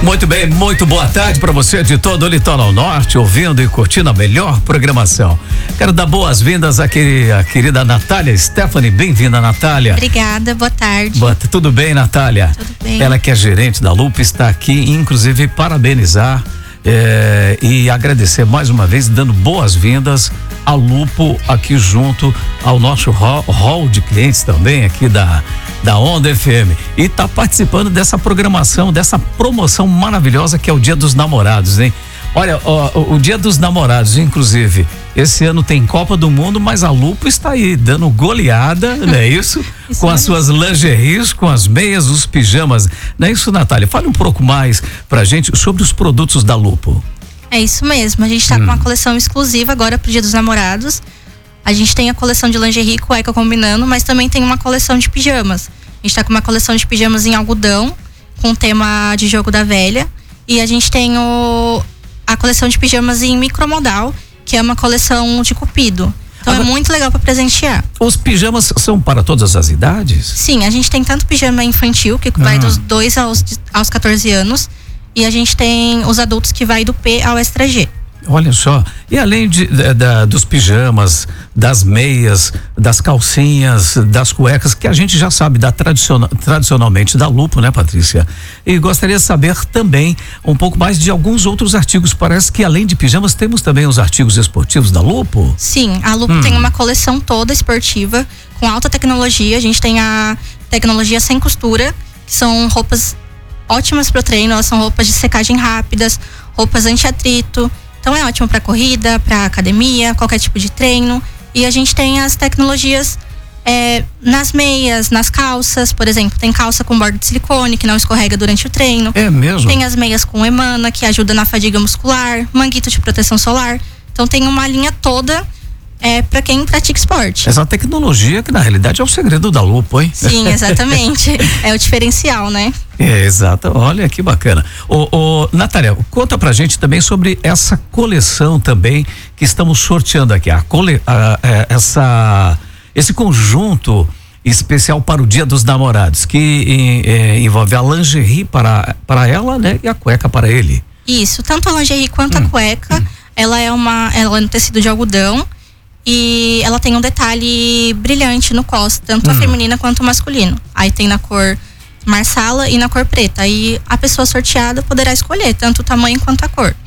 Muito bem, muito boa tarde para você de todo o Litoral Norte, ouvindo e curtindo a melhor programação. Quero dar boas-vindas aqui à querida Natália Stephanie. Bem-vinda, Natália. Obrigada, boa tarde. Tudo bem, Natália? Tudo bem. Ela que é gerente da Lupo está aqui, inclusive parabenizar e agradecer mais uma vez, dando boas-vindas à Lupo aqui junto ao nosso hall de clientes também aqui da Onda FM, e tá participando dessa programação, dessa promoção maravilhosa que é o Dia dos Namorados, hein? Olha, o Dia dos Namorados, inclusive, esse ano tem Copa do Mundo, mas a Lupo está aí dando goleada, não é isso? Isso com as mesmo. suas lingeries, com as meias, os pijamas, não é isso, Natália? Fale um pouco mais pra gente sobre os produtos da Lupo. É isso mesmo, a gente tá com uma coleção exclusiva agora pro Dia dos Namorados. A gente tem a coleção de lingerie, cueca combinando, mas também tem uma coleção de pijamas. A gente tá com uma coleção de pijamas em algodão, com o tema de jogo da velha. E a gente tem a coleção de pijamas em micromodal, que é uma coleção de cupido. Então Agora, é muito legal para presentear. Os pijamas são para todas as idades? Sim, a gente tem tanto pijama infantil, que vai dos 2 aos 14 anos. E a gente tem os adultos que vai do P ao extra G. Olha só, e além dos pijamas, das meias, das calcinhas, das cuecas, que a gente já sabe tradicionalmente da Lupo, né, Patrícia? E gostaria de saber também um pouco mais de alguns outros artigos. Parece que além de pijamas temos também os artigos esportivos da Lupo? Sim, a Lupo tem uma coleção toda esportiva, com alta tecnologia. A gente tem a tecnologia sem costura, que são roupas ótimas para o treino. Elas são roupas de secagem rápidas, roupas anti-atrito. Então é ótimo para corrida, para academia, qualquer tipo de treino. E a gente tem as tecnologias nas meias, nas calças, por exemplo, tem calça com borda de silicone que não escorrega durante o treino. É mesmo? Tem as meias com emana, que ajuda na fadiga muscular, manguito de proteção solar. Então tem uma linha toda para quem pratica esporte. Essa tecnologia que na realidade é o segredo da Lupo, hein? Sim, exatamente. É o diferencial, né? Exato, olha que bacana. Natália, conta pra gente também sobre essa coleção também que estamos sorteando aqui, esse conjunto especial para o Dia dos Namorados, que envolve a lingerie para ela, né, e a cueca para ele. Isso, tanto a lingerie quanto a cueca, ela é no tecido de algodão e ela tem um detalhe brilhante no cos, tanto a feminina quanto o masculino. Aí tem na cor marsala e na cor preta. Aí a pessoa sorteada poderá escolher tanto o tamanho quanto a cor.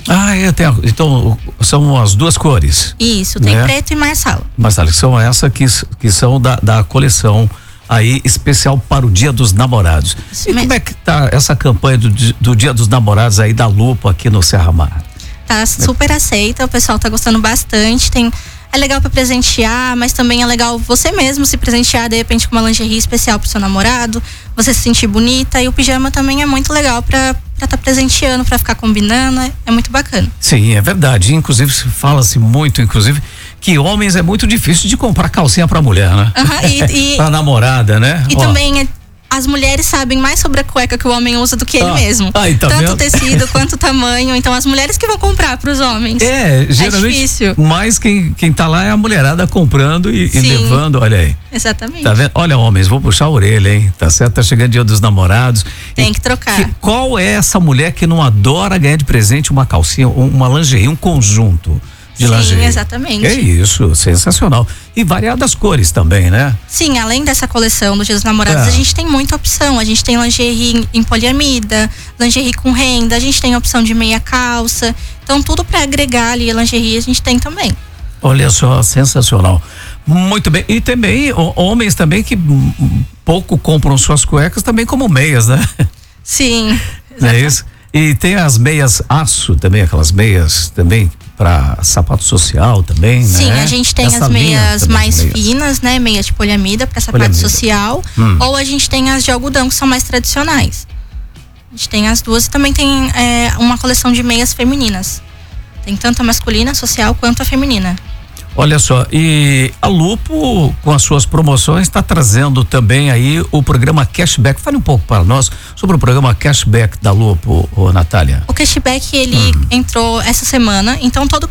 Então são as duas cores. Isso, tem né? preto e marsala. Marsala, que são essas que são da coleção aí especial para o Dia dos Namorados. Isso e mesmo. como é que tá essa campanha do Dia dos Namorados aí da Lupo aqui no Serra Mar? Tá super aceita, o pessoal tá gostando bastante. É legal para presentear, mas também é legal você mesmo se presentear de repente com uma lingerie especial pro seu namorado, você se sentir bonita. E o pijama também é muito legal para tá presenteando, para ficar combinando, é muito bacana. Sim, é verdade. Inclusive fala-se muito, que homens é muito difícil de comprar calcinha pra mulher, né? Pra namorada, né? E também as mulheres sabem mais sobre a cueca que o homem usa do que ele mesmo. Tá Tanto vendo? o tecido quanto o tamanho. Então as mulheres que vão comprar pros homens. Geralmente. Difícil. Mas quem tá lá é a mulherada comprando e levando, olha aí. Exatamente. Tá vendo? Olha, homens, vou puxar a orelha, hein? Tá certo? Tá chegando o Dia dos Namorados. Tem que trocar. Qual é essa mulher que não adora ganhar de presente uma calcinha, uma lingerie, um conjunto de lingerie? Sim, exatamente. É isso, sensacional. E variadas cores também, né? Sim, além dessa coleção do Dia dos Namorados, a gente tem muita opção. A gente tem lingerie em poliamida, lingerie com renda, a gente tem a opção de meia calça. Então tudo para agregar ali a lingerie a gente tem também. Olha só, sensacional. Muito bem. E também homens também que pouco compram suas cuecas também como meias, né? Sim. Não é isso? E tem as meias aço também, aquelas meias também para sapato social também, né? Sim, a gente tem as meias mais finas, né? Meias de poliamida para sapato social. Ou a gente tem as de algodão, que são mais tradicionais. A gente tem as duas e também tem uma coleção de meias femininas. Tem tanto a masculina, social, quanto a feminina. Olha só, e a Lupo, com as suas promoções, está trazendo também aí o programa Cashback. Fale um pouco para nós sobre o programa Cashback da Lupo, Natália. O Cashback, ele entrou essa semana, então todo